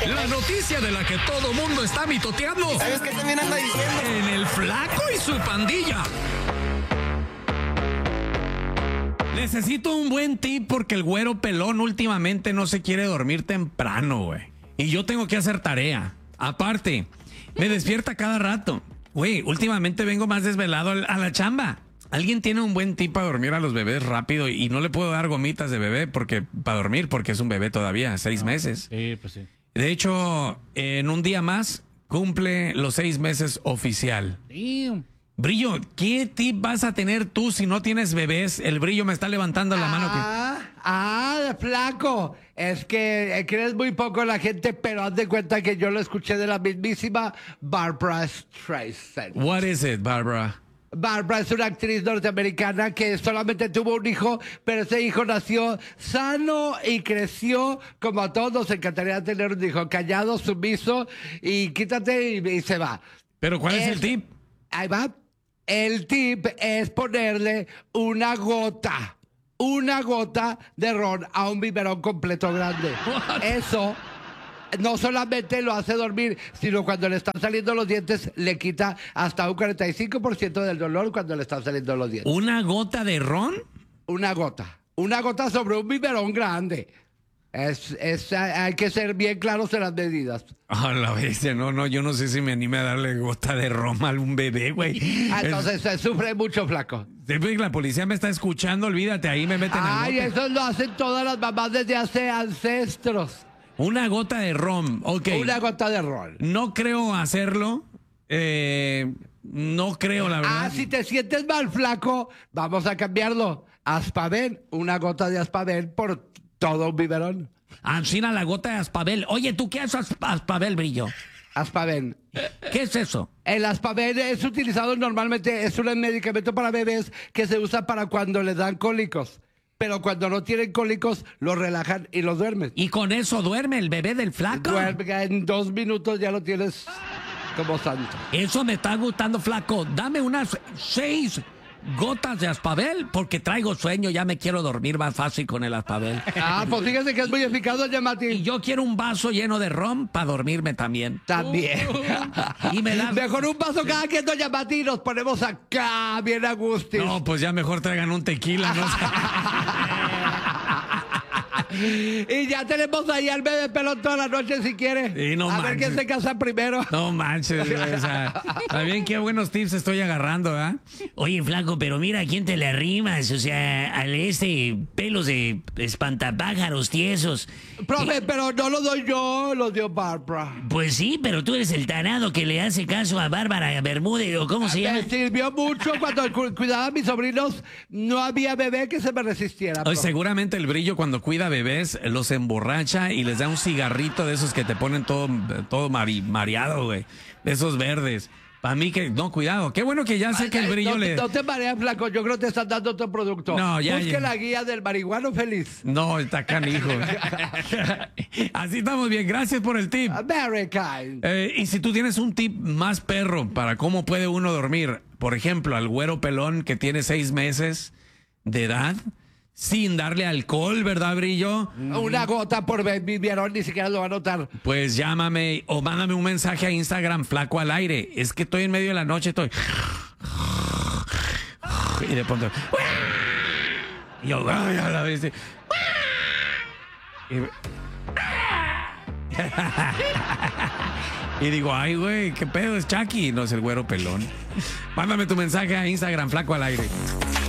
La noticia de la que todo mundo está mitoteando. ¿Sabes qué también anda diciendo? En el Flaco y su pandilla. Necesito un buen tip porque el güero pelón últimamente no se quiere dormir temprano, güey. Y yo tengo que hacer tarea. Aparte, me despierta cada rato. Güey, últimamente vengo más desvelado a la chamba. ¿Alguien tiene un buen tip para dormir a los bebés rápido? Y no le puedo dar gomitas de bebé para dormir porque es un bebé todavía, 6 meses. Sí, pues sí. De hecho, en un día más cumple los 6 meses oficial. Damn. Brillo, ¿qué tip vas a tener tú si no tienes bebés? El Brillo me está levantando la mano. Flaco. Es que crees muy poco la gente, pero haz de cuenta que yo lo escuché de la mismísima Barbra Streisand. What is it, Barbara? Barbra es una actriz norteamericana que solamente tuvo un hijo, pero ese hijo nació sano y creció como a todos nos encantaría tener un hijo, callado, sumiso y quítate y se va. ¿Pero cuál es el tip? Ahí va. El tip es ponerle una gota de ron a un biberón completo grande. Eso no solamente lo hace dormir, sino cuando le están saliendo los dientes, le quita hasta un 45% del dolor cuando le están saliendo los dientes. ¿Una gota de ron? Una gota sobre un biberón grande. Hay que ser bien claros en las medidas. A la bestia, no, yo no sé si me anime a darle gota de ron a un bebé, güey. Entonces se sufre mucho, Flaco. Siempre que la policía me está escuchando, olvídate, ahí me meten al bote. Eso lo hacen todas las mamás desde hace ancestros. Una gota de ron, ok. Una gota de ron. No creo hacerlo. No creo, la verdad. Si te sientes mal, Flaco, vamos a cambiarlo. Aspaven, una gota de Aspaven por todo un biberón. Ancina la gota de Aspabel. Oye, ¿tú qué haces Aspabel, Brillo? Aspaven. ¿Qué es eso? El Aspaven es utilizado normalmente, es un medicamento para bebés que se usa para cuando les dan cólicos. Pero cuando no tienen cólicos, los relajan y los duermen. ¿Y con eso duerme el bebé del Flaco? Duerme, en 2 minutos ya lo tienes como santo. Eso me está gustando, Flaco. Dame unas 6 gotas de Aspabel porque traigo sueño, ya me quiero dormir más fácil con el Aspabel. Pues fíjese que es muy eficaz, doña Y Mati. yo quiero un vaso lleno de ron para dormirme también. También. Y me das... Mejor un vaso cada quien, doña Mati, y nos ponemos acá bien a gusto. No, pues ya mejor traigan un tequila, ¿no? Y ya tenemos ahí al bebé pelón toda la noche si quiere. Sí, no a ver quién se casa primero. No manches, güey, o sea, está bien, qué buenos tips estoy agarrando, ¿ah? Oye, Flaco, pero mira a quién te le arrimas, o sea, al pelos de espantapájaros tiesos. Profe, pero no lo doy yo, lo dio Barbara. Pues sí, pero tú eres el tarado que le hace caso a Bárbara Bermúdez, o ¿cómo se llama? Me sirvió mucho cuando cuidaba a mis sobrinos. No había bebé que se me resistiera. Hoy profe. seguramente el Brillo cuando cuida bebés los emborracha y les da un cigarrito de esos que te ponen todo mareado, güey. De esos verdes. Para mí que... No, cuidado. Qué bueno que ya sé que el Brillo No te mareas, Flaco. Yo creo que te están dando otro producto. No, ya. Busque la guía del marihuano feliz. No, está canijo. Así estamos bien. Gracias por el tip. Very kind. Y si tú tienes un tip más perro para cómo puede uno dormir, por ejemplo, al güero pelón que tiene 6 meses de edad, sin darle alcohol, ¿verdad, Brillo? Una gota por vivieron, ni siquiera lo va a notar. Pues llámame o mándame un mensaje a Instagram, Flaco al aire. Es que estoy en medio de la noche, estoy... Y de pronto... Y yo, ay, a la vez... Y digo, ay, güey, ¿qué pedo? Es Chucky. No, es el güero pelón. Mándame tu mensaje a Instagram, Flaco al aire.